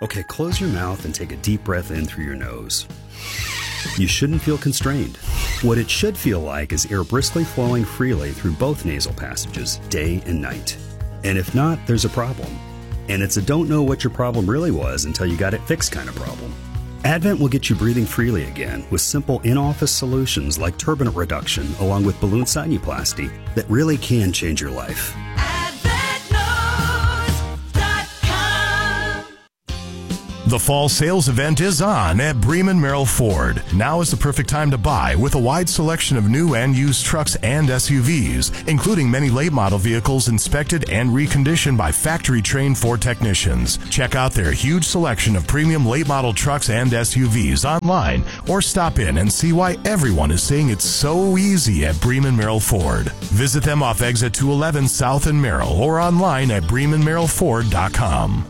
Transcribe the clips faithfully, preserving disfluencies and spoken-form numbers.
Okay, close your mouth and take a deep breath in through your nose. You shouldn't feel constrained. What it should feel like is air briskly flowing freely through both nasal passages, day and night. And if not, there's a problem. And it's a don't know what your problem really was until you got it fixed kind of problem. Advent will get you breathing freely again with simple in-office solutions like turbinate reduction along with balloon sinuplasty that really can change your life. The fall sales event is on at Bremen Merrill Ford. Now is the perfect time to buy with a wide selection of new and used trucks and S U Vs, including many late model vehicles inspected and reconditioned by factory-trained Ford technicians. Check out their huge selection of premium late model trucks and S U Vs online or stop in and see why everyone is saying it's so easy at Bremen Merrill Ford. Visit them off exit two eleven South in Merrill or online at bremen merrill ford dot com.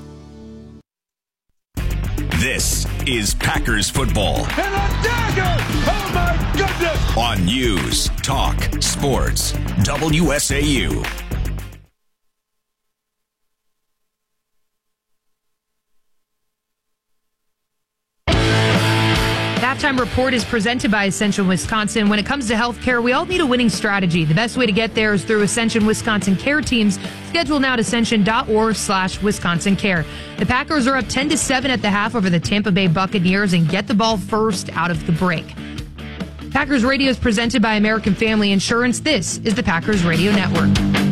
This is Packers football. And a dagger! Oh my goodness! On News, Talk, Sports, W S A U. Halftime Report is presented by Ascension Wisconsin. When it comes to healthcare, we all need a winning strategy. The best way to get there is through Ascension Wisconsin Care Teams. Schedule now at ascension.org slash Wisconsin Care. The Packers are up ten to seven at the half over the Tampa Bay Buccaneers and get the ball first out of the break. Packers Radio is presented by American Family Insurance. This is the Packers Radio Network.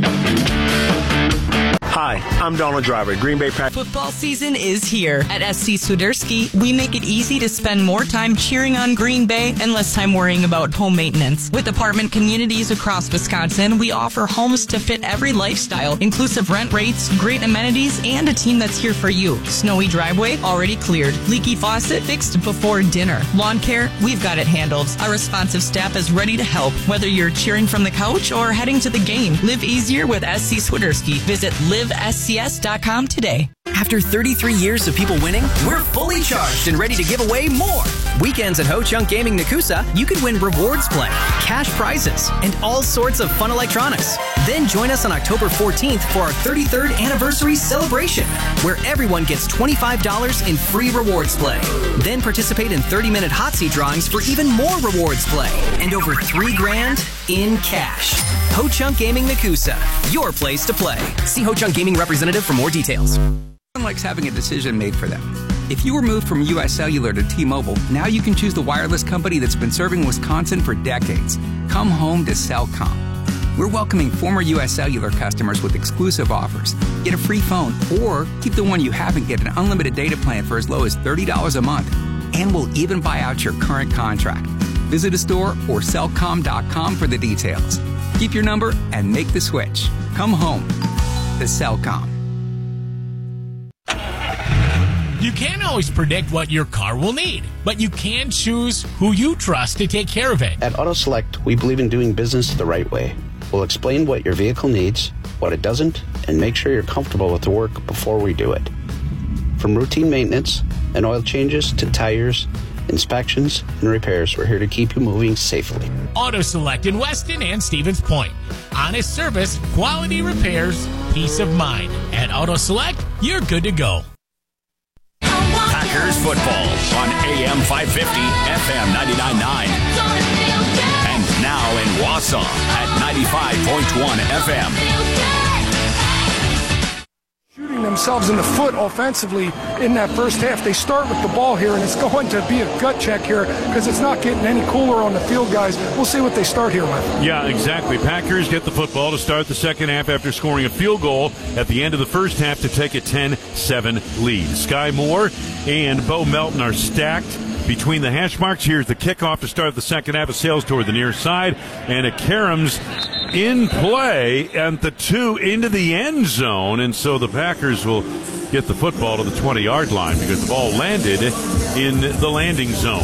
Hi, I'm Donald Driver, Green Bay Packers. Football season is here. At S C Swiderski, we make it easy to spend more time cheering on Green Bay and less time worrying about home maintenance. With apartment communities across Wisconsin, we offer homes to fit every lifestyle, inclusive rent rates, great amenities, and a team that's here for you. Snowy driveway, already cleared. Leaky faucet, fixed before dinner. Lawn care, we've got it handled. Our responsive staff is ready to help, whether you're cheering from the couch or heading to the game. Live easier with S C Swiderski. Visit live S C S dot com today. After thirty-three years of people winning, we're fully charged and ready to give away more. Weekends at Ho Chunk Gaming Nakusa, you can win rewards play, cash prizes, and all sorts of fun electronics. Then join us on October fourteenth for our thirty-third anniversary celebration, where everyone gets twenty-five dollars in free rewards play. Then participate in thirty-minute hot seat drawings for even more rewards play and over three grand in cash. Ho Chunk Gaming Nakusa, your place to play. See Ho Chunk Gaming representative for more details. Everyone likes having a decision made for them. If you were moved from U S Cellular to T-Mobile, now you can choose the wireless company that's been serving Wisconsin for decades. Come home to Cellcom. We're welcoming former U S Cellular customers with exclusive offers. Get a free phone or keep the one you have and get an unlimited data plan for as low as thirty dollars a month. And we'll even buy out your current contract. Visit a store or cellcom dot com for the details. Keep your number and make the switch. Come home to Cellcom. You can't always predict what your car will need, but you can choose who you trust to take care of it. At AutoSelect, we believe in doing business the right way. We'll explain what your vehicle needs, what it doesn't, and make sure you're comfortable with the work before we do it. From routine maintenance and oil changes to tires, inspections, and repairs, we're here to keep you moving safely. AutoSelect in Weston and Stevens Point. Honest service, quality repairs, peace of mind. At AutoSelect, you're good to go. Packers football on A M five fifty, F M ninety-nine point nine. And now in Wausau at ninety-five point one F M. Shooting themselves in the foot offensively in that first half. They start with the ball here, and it's going to be a gut check here because it's not getting any cooler on the field, guys. We'll see what they start here with. Yeah, exactly. Packers get the football to start the second half after scoring a field goal at the end of the first half to take a ten seven lead. Sky Moore and Bo Melton are stacked between the hash marks. Here's the kickoff to start the second half. Of Sales toward the near side, and a Karam's in play at the two into the end zone, and so the Packers will get the football to the twenty-yard line because the ball landed in the landing zone.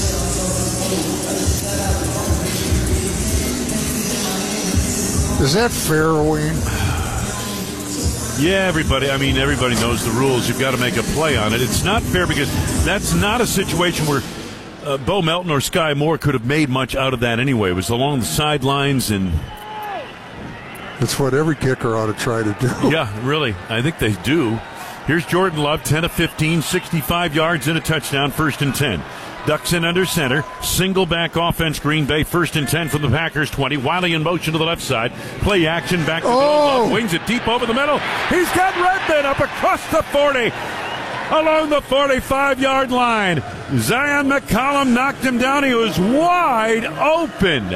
Is that fair, Wayne? Yeah, everybody, I mean, everybody knows the rules. You've got to make a play on it. It's not fair because that's not a situation where uh, Bo Melton or Sky Moore could have made much out of that anyway. It was along the sidelines, and it's what every kicker ought to try to do. Yeah, really. I think they do. Here's Jordan Love, ten of fifteen, sixty-five yards and a touchdown, first and ten. Ducks in under center. Single back offense, Green Bay, first and ten from the Packers twenty. Wiley in motion to the left side. Play action back to oh. Love. Wings it deep over the middle. He's got Redmond up across the forty. Along the forty-five-yard line. Zion McCollum knocked him down. He was wide open.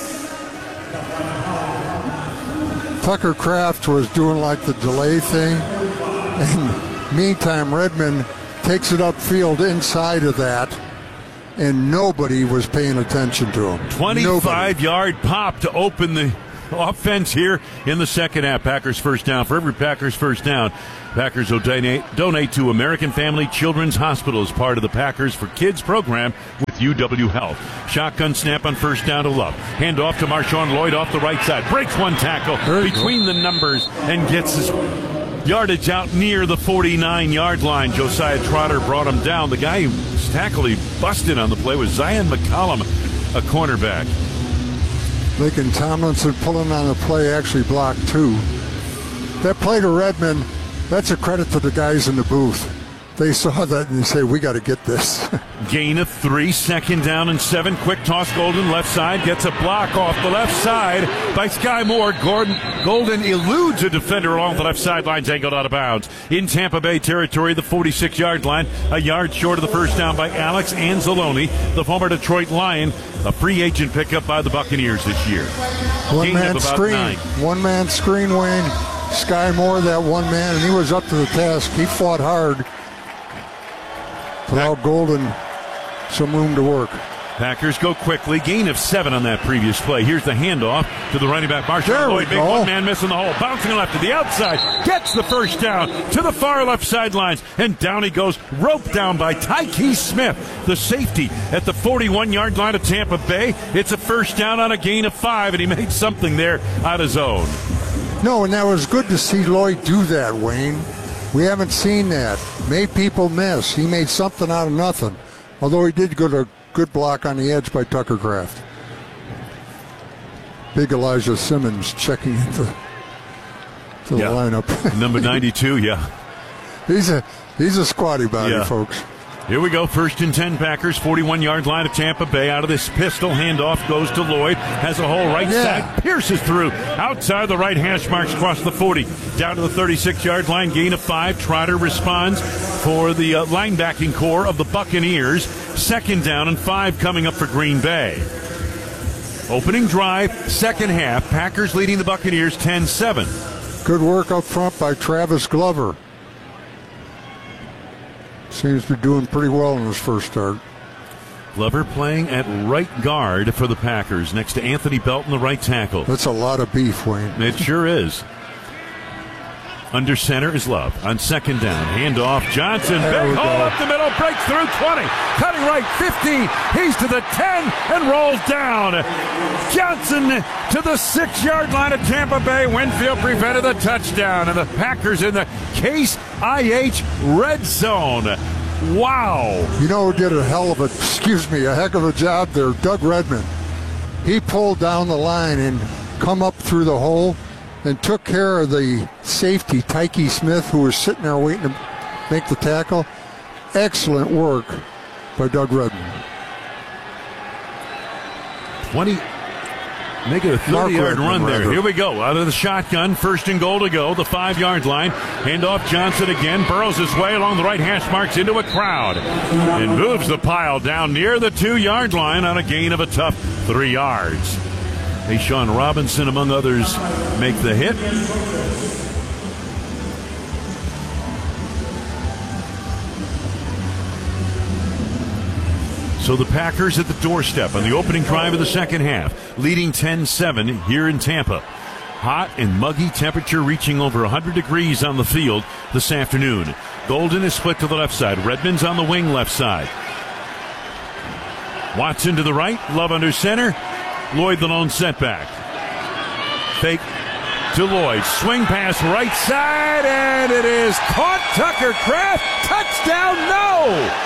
Tucker Kraft was doing like the delay thing. And meantime, Redmond takes it upfield inside of that. And nobody was paying attention to him. twenty-five-yard pop to open the offense here in the second half. Packers first down. For every Packers first down, Packers will donate, donate to American Family Children's Hospital as part of the Packers for Kids program with U W Health. Shotgun snap on first down to Love. Hand off to Marshawn Lloyd off the right side. Breaks one tackle between the numbers and gets his yardage out near the forty-nine-yard line. Josiah Trotter brought him down. The guy who tackled, he busted on the play was Zion McCollum, a cornerback. Lincoln Tomlinson pulling on the play, actually blocked two. That play to Redmond, that's a credit to the guys in the booth. They saw that and they say, we got to get this. Gain of three, second down and seven. Quick toss, Golden left side, gets a block off the left side by Sky Moore. Gordon, Golden eludes a defender along the left sidelines, angled out of bounds. In Tampa Bay territory, the forty-six-yard line, a yard short of the first down by Alex Anzalone, the former Detroit Lion, a free agent pickup by the Buccaneers this year. One-man screen, nine. one-man screen, Wayne. Sky Moore, that one man, and he was up to the task. He fought hard. Allow Golden some room to work. Packers go quickly. Gain of seven on that previous play. Here's the handoff to the running back, Marshawn Lloyd. Big one man missing the hole. Bouncing left to the outside. Gets the first down to the far left sidelines. And down he goes. Roped down by Tyke Smith, the safety at the forty-one-yard line of Tampa Bay. It's a first down on a gain of five, and he made something there out of zone. No, and that was good to see Lloyd do that, Wayne. We haven't seen that. Made people miss. He made something out of nothing. Although he did get a good block on the edge by Tucker Kraft. Big Elijah Simmons checking into to the yeah. lineup. Number ninety-two, yeah. He's a he's a squatty body, yeah. folks. Here we go, first and ten Packers, forty-one-yard line of Tampa Bay. Out of this pistol, handoff goes to Lloyd. Has a hole right yeah. side, pierces through. Outside the right hash marks, across the forty. Down to the thirty-six-yard line, gain of five. Trotter responds for the uh, linebacking core of the Buccaneers. Second down and five coming up for Green Bay. Opening drive, second half. Packers leading the Buccaneers ten seven. Good work up front by Travis Glover. Seems to be doing pretty well in his first start. Glover playing at right guard for the Packers, next to Anthony Belton, the right tackle. That's a lot of beef, Wayne. It sure is. Under center is Love. On second down, handoff, Johnson. There big hole go. up the middle, breaks through twenty. Cutting right, fifteen. He's to the ten and rolls down. Johnson to the six-yard line of Tampa Bay. Winfield prevented the touchdown, and the Packers in the Case I H red zone. Wow. You know who did a hell of a, excuse me, a heck of a job there? Doug Redmond. He pulled down the line and come up through the hole and took care of the safety, Tyke Smith, who was sitting there waiting to make the tackle. Excellent work by Doug Redmond. twenty. Make it a thirty-yard run there. Rather. Here we go. Out of the shotgun. First and goal to go. The five-yard line. Handoff Johnson again. Burrows his way along the right hash marks into a crowd. And moves the pile down near the two-yard line on a gain of a tough three yards. Sean Robinson, among others, make the hit. So the Packers at the doorstep on the opening drive of the second half, leading ten seven here in Tampa. Hot and muggy temperature reaching over one hundred degrees on the field this afternoon. Golden is split to the left side. Redmond's on the wing left side. Watson to the right. Love under center. Lloyd the lone setback. Fake to Lloyd. Swing pass right side, and it is caught. Tucker Kraft. Touchdown, no!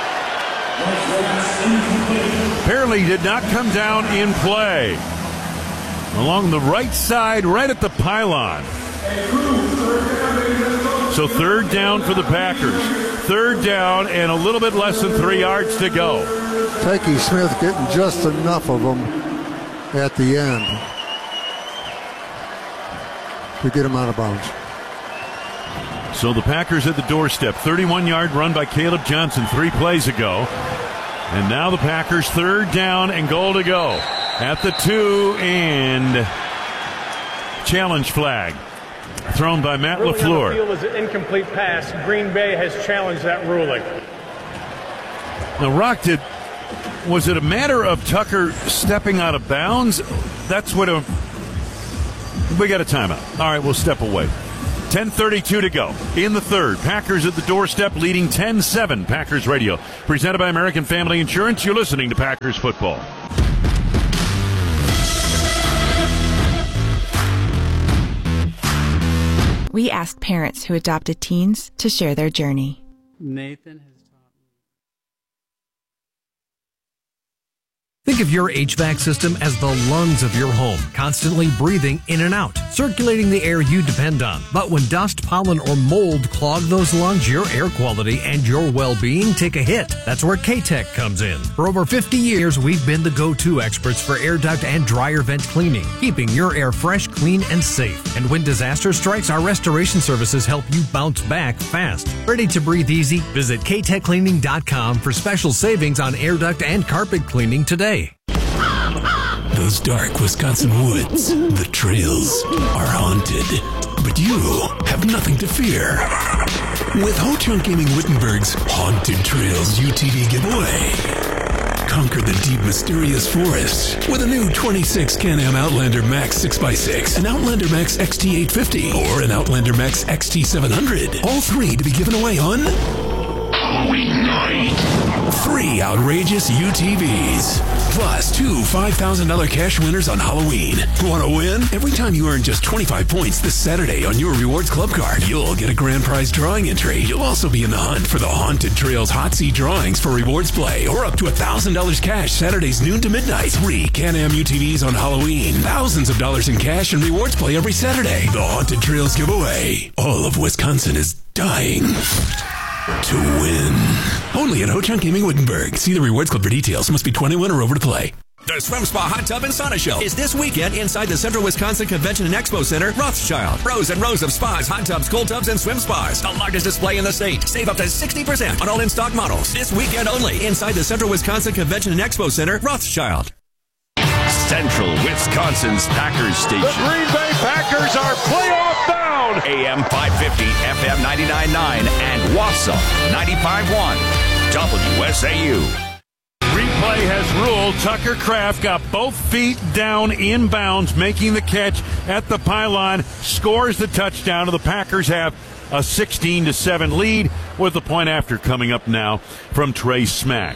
Apparently did not come down in play. Along the right side, right at the pylon. So third down for the Packers. Third down and a little bit less than three yards to go. Tykee Smith getting just enough of them at the end to get him out of bounds. So the Packers at the doorstep. thirty-one-yard run by Caleb Johnson three plays ago. And now the Packers third down and goal to go. At the two, and challenge flag thrown by Matt LaFleur. The field is an incomplete pass. Green Bay has challenged that ruling. Now, Rock, did was it a matter of Tucker stepping out of bounds? That's what a we got a timeout. All right, we'll step away. ten thirty-two to go in the third. Packers at the doorstep, leading ten seven. Packers Radio, presented by American Family Insurance. You're listening to Packers football. We asked parents who adopted teens to share their journey. Nathan has Think of your H V A C system as the lungs of your home, constantly breathing in and out, circulating the air you depend on. But when dust, pollen, or mold clog those lungs, your air quality and your well-being take a hit. That's where K-Tech comes in. For over fifty years, we've been the go-to experts for air duct and dryer vent cleaning, keeping your air fresh, clean, and safe. And when disaster strikes, our restoration services help you bounce back fast. Ready to breathe easy? Visit K tech cleaning dot com for special savings on air duct and carpet cleaning today. Those dark Wisconsin woods, the trails, are haunted. But you have nothing to fear. With Ho-Chunk Gaming Wittenberg's Haunted Trails U T V giveaway. Conquer the deep, mysterious forest with a new twenty-six Can-Am Outlander Max six by six, an Outlander Max X T eight fifty, or an Outlander Max X T seven hundred. All three to be given away on Halloween night. Three outrageous U T Vs. Plus two five thousand dollars cash winners on Halloween. Want to win? Every time you earn just twenty-five points this Saturday on your Rewards Club card, you'll get a grand prize drawing entry. You'll also be in the hunt for the Haunted Trails Hot Seat drawings for Rewards Play, or up to one thousand dollars cash Saturdays noon to midnight. Three Can-Am U T Vs on Halloween. Thousands of dollars in cash and Rewards Play every Saturday. The Haunted Trails giveaway. All of Wisconsin is dying to win. Only at Ho-Chunk Gaming Wittenberg. See the Rewards Club for details. Must be twenty-one or over to play. The Swim Spa Hot Tub and Sauna Show is this weekend inside the Central Wisconsin Convention and Expo Center, Rothschild. Rows and rows of spas, hot tubs, cold tubs, and swim spas. The largest display in the state. Save up to sixty percent on all in-stock models. This weekend only inside the Central Wisconsin Convention and Expo Center, Rothschild. Central Wisconsin's Packers station. The Green Bay Packers are playoff bound. A M five fifty, F M ninety-nine point nine, and Wausau ninety-five point one. W S A U. Replay has ruled Tucker Kraft got both feet down inbounds, making the catch at the pylon, scores the touchdown, and the Packers have a sixteen to seven lead, with the point after coming up now from Trey Smack.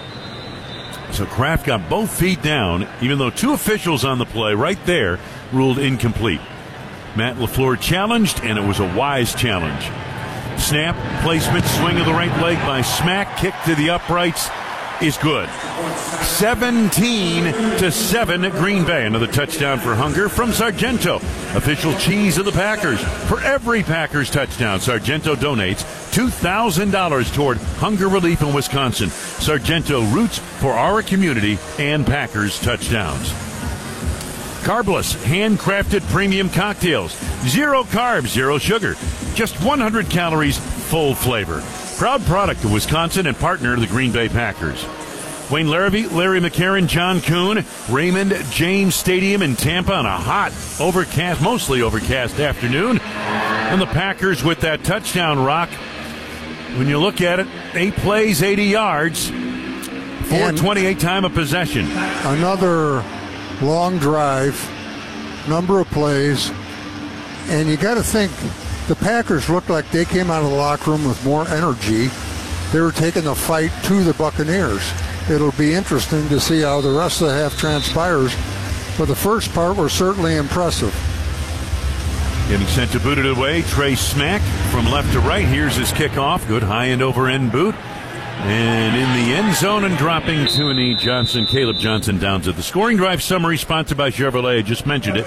So Kraft got both feet down, even though two officials on the play right there ruled incomplete. Matt LaFleur challenged, and it was a wise challenge. Snap, placement, swing of the right leg by Smack, kick to the uprights is good. seventeen to seven Green Bay. Another touchdown for Hunger from Sargento, official cheese of the Packers. For every Packers touchdown, Sargento donates two thousand dollars toward hunger relief in Wisconsin. Sargento roots for our community and Packers touchdowns. Carbless, handcrafted premium cocktails. Zero carbs, zero sugar. Just one hundred calories, full flavor. Proud product of Wisconsin and partner of the Green Bay Packers. Wayne Larrabee, Larry McCarron, John Kuhn, Raymond James Stadium in Tampa on a hot, overcast, mostly overcast afternoon. And the Packers with that touchdown, Rock. When you look at it, eight plays, eighty yards, four twenty-eight time of possession. Another long drive, number of plays, and you got to think the Packers looked like they came out of the locker room with more energy. They were taking the fight to the Buccaneers. It'll be interesting to see how the rest of the half transpires, but the first part was certainly impressive. Getting sent to boot it away, Trey Smack from left to right. Here's his kickoff. Good high end over end boot. And in the end zone and dropping to a knee, Johnson, Caleb Johnson down to the scoring drive summary, sponsored by Chevrolet. I just mentioned it.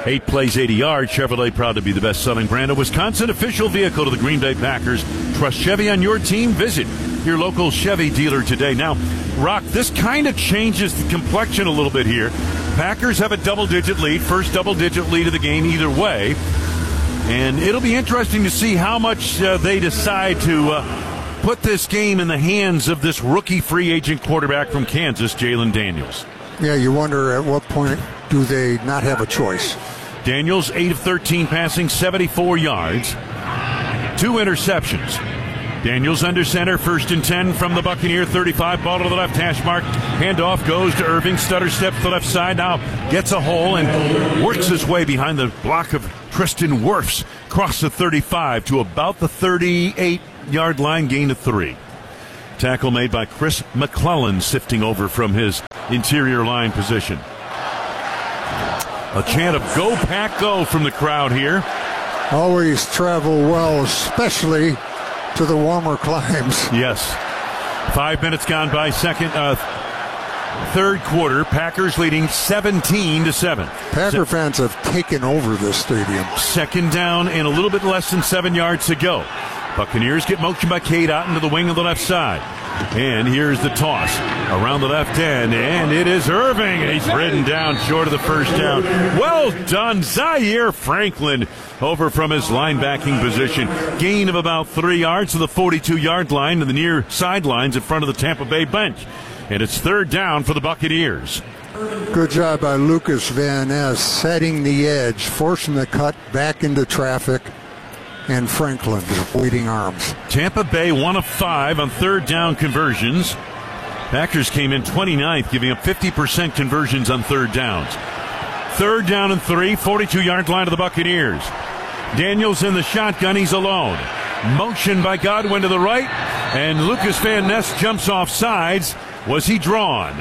Eight plays, eighty yards. Chevrolet proud to be the best-selling brand of Wisconsin official vehicle to the Green Bay Packers. Trust Chevy on your team. Visit your local Chevy dealer today. Now, Rock, this kind of changes the complexion a little bit here. Packers have a double-digit lead, first double-digit lead of the game either way. And it'll be interesting to see how much uh, they decide to uh, put this game in the hands of this rookie free agent quarterback from Kansas, Jalen Daniels. Yeah, you wonder at what point do they not have a choice. Daniels, eight of thirteen passing, seventy-four yards, two interceptions. Daniels under center, first and ten from the Buccaneer thirty-five, ball to the left hash mark. Handoff goes to Irving, stutter steps to the left side, now gets a hole and works his way behind the block of Tristan Wirfs, across the thirty-five to about the thirty-eight-yard line, gain of three. Tackle made by Chris McClellan, sifting over from his interior line position. A chant of "Go Pack Go" from the crowd here. Always travel well, especially to the warmer climes. Yes. Five minutes gone by, second, uh, third quarter. Packers leading seventeen to seven. Packer Se- fans have taken over this stadium. Second down and a little bit less than seven yards to go. Buccaneers get motion by Cade Otton to the wing of the left side. And here's the toss around the left end, and it is Irving. He's ridden down short of the first down. Well done, Zaire Franklin, over from his linebacking position. Gain of about three yards to the forty-two-yard line to the near sidelines in front of the Tampa Bay bench. And it's third down for the Buccaneers. Good job by Lucas Van Ness, setting the edge, forcing the cut back into traffic. And Franklin waiting arms. Tampa Bay one of five on third down conversions. Packers came in twenty-ninth, giving up fifty percent conversions on third downs. Third down and three, forty-two-yard line of the Buccaneers. Daniels in the shotgun, he's alone. Motion by Godwin to the right, and Lucas Van Ness jumps off sides. Was he drawn?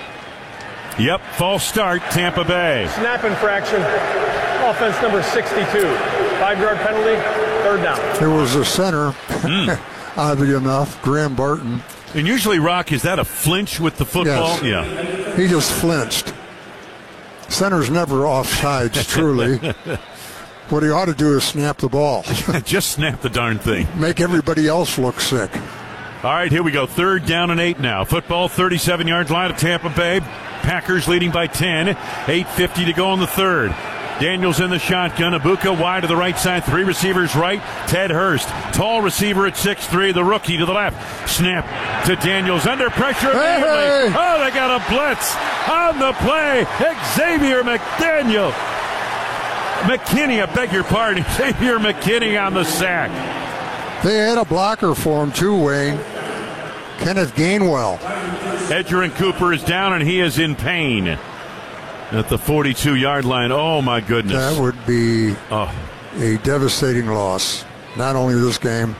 Yep, false start, Tampa Bay. Snap infraction, offense number sixty-two. Five-yard penalty, third down. There was a center, mm. oddly enough, Graham Barton. And usually, Rock, is that a flinch with the football? Yes. Yeah. He just flinched. Center's never off sides, truly. What he ought to do is snap the ball. Just snap the darn thing. Make everybody else look sick. All right, here we go. Third down and eight now. Football, thirty-seven-yard line of Tampa Bay. Packers leading by ten. eight fifty to go in the third. Daniels in the shotgun. Ibuka wide to the right side. Three receivers right. Ted Hurst, tall receiver at six three. The rookie to the left. Snap to Daniels. Under pressure immediately. Hey, hey. Oh, they got a blitz on the play. Xavier McDaniel. McKinney, I beg your pardon. Xavier McKinney on the sack. They had a blocker for him too, Wayne. Kenneth Gainwell. Edgerrin Cooper is down, and he is in pain at the forty-two-yard line. Oh, my goodness. That would be oh. a devastating loss. Not only this game,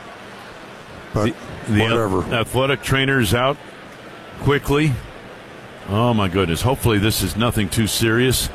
but the, the whatever. Athletic trainer's out quickly. Oh, my goodness. Hopefully this is nothing too serious.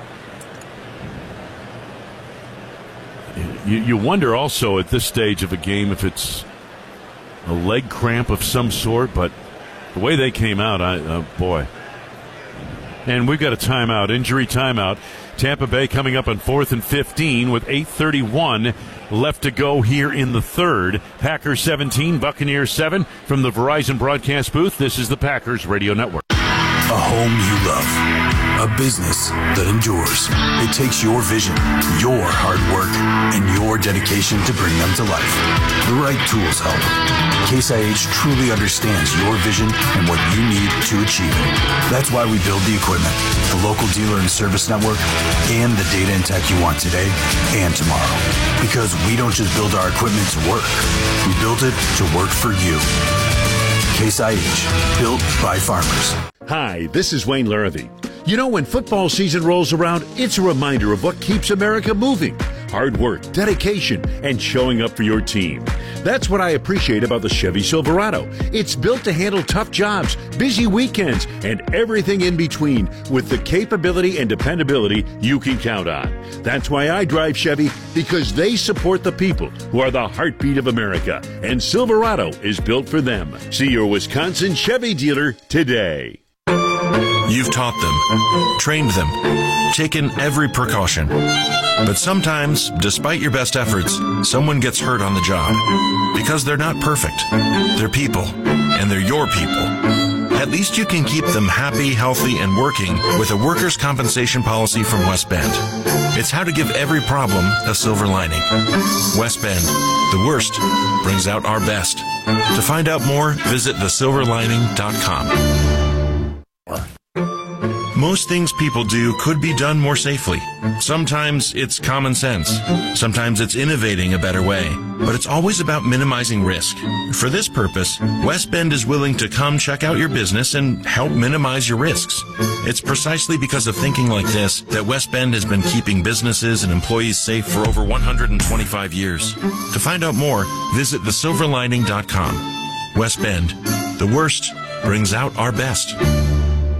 You, you wonder also at this stage of a game if it's a leg cramp of some sort, but the way they came out, I, oh boy. And we've got a timeout, injury timeout. Tampa Bay coming up on fourth and fifteen with eight thirty-one left to go here in the third. Packers seventeen, Buccaneers seven. From the Verizon broadcast booth, this is the Packers Radio Network. A home you love. A business that endures. It takes your vision, your hard work, and your dedication to bring them to life. The right tools help. Case I H truly understands your vision and what you need to achieve it. That's why we build the equipment, the local dealer and service network, and the data and tech you want today and tomorrow. Because we don't just build our equipment to work. We build it to work for you. Case I H, built by farmers. Hi, this is Wayne Larrivee. You know, when football season rolls around, it's a reminder of what keeps America moving. Hard work, dedication, and showing up for your team. That's what I appreciate about the Chevy Silverado. It's built to handle tough jobs, busy weekends, and everything in between with the capability and dependability you can count on. That's why I drive Chevy, because they support the people who are the heartbeat of America. And Silverado is built for them. See your Wisconsin Chevy dealer today. You've taught them, trained them, taken every precaution. But sometimes, despite your best efforts, someone gets hurt on the job. Because they're not perfect. They're people, and they're your people. At least you can keep them happy, healthy, and working with a workers' compensation policy from West Bend. It's how to give every problem a silver lining. West Bend, the worst brings out our best. To find out more, visit the silver lining dot com. Most things people do could be done more safely. Sometimes it's common sense. Sometimes it's innovating a better way. But it's always about minimizing risk. For this purpose, West Bend is willing to come check out your business and help minimize your risks. It's precisely because of thinking like this that West Bend has been keeping businesses and employees safe for over one hundred twenty-five years. To find out more, visit the silver lining dot com. West Bend, the worst brings out our best.